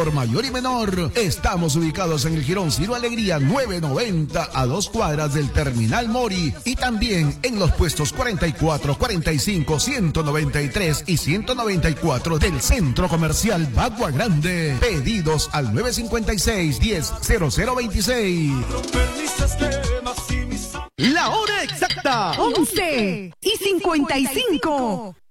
por mayor y menor. Estamos ubicados en el Jirón Ciro Alegría 990 a 2 cuadras del Terminal Mori y también en los puestos 44, 45, 193 y 194 del Centro Comercial Bagua Grande. Pedidos al 956-100026. La hora exacta, 11:55.